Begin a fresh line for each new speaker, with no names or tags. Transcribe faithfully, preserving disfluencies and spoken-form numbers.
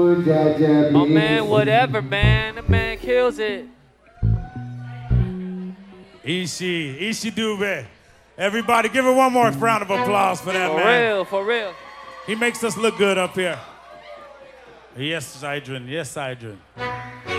Oh man, whatever, man. The man kills it.
Ishi, Ishi Dube. Everybody give it one more round of applause for that
For
man.
For real, for real.
He makes us look good up here. Yes, Adrian. Yes, Adrian.